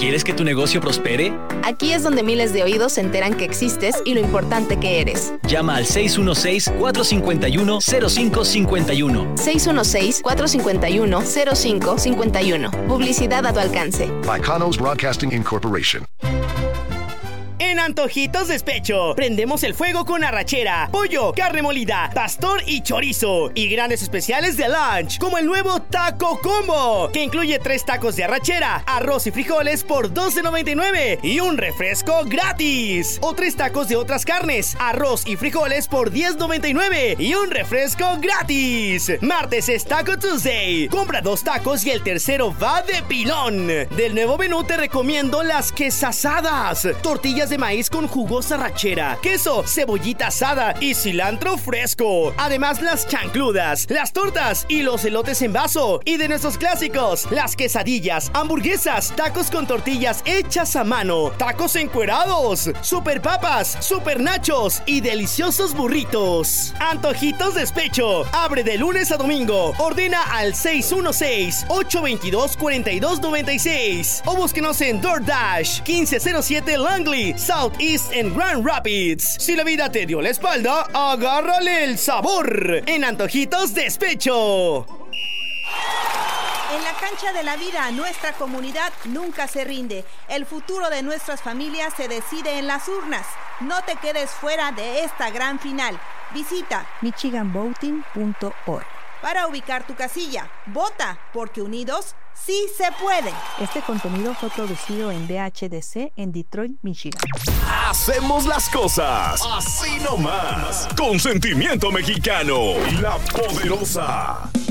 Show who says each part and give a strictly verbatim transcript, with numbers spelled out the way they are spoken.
Speaker 1: ¿Quieres que tu negocio prospere?
Speaker 2: Aquí es donde miles de oídos se enteran que existes y lo importante que eres.
Speaker 1: Llama al seis uno seis, cuatro cinco uno, cero cinco cinco uno.
Speaker 2: seis uno seis, cuatro cinco uno, cero cinco cinco uno. Publicidad a tu alcance.
Speaker 3: By Conos Broadcasting Incorporation.
Speaker 4: En Antojitos Despecho, prendemos el fuego con arrachera, pollo, carne molida, pastor y chorizo. Y grandes especiales de lunch, como el nuevo Taco Combo, que incluye tres tacos de arrachera, arroz y frijoles por doce noventa y nueve y un refresco gratis. O tres tacos de otras carnes, arroz y frijoles por diez noventa y nueve y un refresco gratis. Martes es Taco Tuesday. Compra dos tacos y el tercero va de pilón. Del nuevo menú te recomiendo las quesasadas, tortillas de maíz con jugosa arrachera, queso, cebollita asada y cilantro fresco. Además, las chancludas, las tortas y los elotes en vaso. Y de nuestros clásicos, las quesadillas, hamburguesas, tacos con tortillas hechas a mano, tacos encuerados, super papas, super nachos y deliciosos burritos. Antojitos Despecho. Abre de lunes a domingo. Ordena al seis uno seis, ocho dos dos, cuatro dos nueve seis o búsquenos en DoorDash quince cero siete Langley, Southeast en Grand Rapids. Si la vida te dio la espalda, agárrale el sabor en Antojitos Despecho.
Speaker 5: En la cancha de la vida, nuestra comunidad nunca se rinde. El futuro de nuestras familias se decide en las urnas. No te quedes fuera de esta gran final. Visita
Speaker 6: michigan voting punto org
Speaker 5: para ubicar tu casilla. Vota, porque unidos sí se puede.
Speaker 6: Este contenido fue producido en D H D C en Detroit, Michigan.
Speaker 7: Hacemos las cosas así nomás, con sentimiento mexicano. La Poderosa.